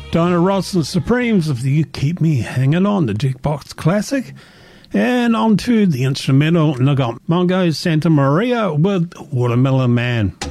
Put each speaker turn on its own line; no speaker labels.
Diana Ross and Supremes of the You Keep Me Hanging On, the Jukebox Classic. And on to the instrumental, and I got Mongo Santa Maria with Watermelon Man.